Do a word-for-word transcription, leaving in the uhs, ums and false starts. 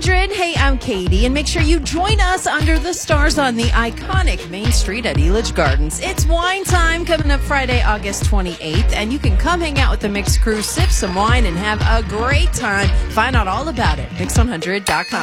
Hey, I'm Katie, and make sure you join us under the stars on the iconic Main Street at Elitch Gardens. It's wine time coming up Friday, August twenty-eighth, and you can come hang out with the Mix crew, sip some wine, and have a great time. Find out all about it, mix one hundred dot com.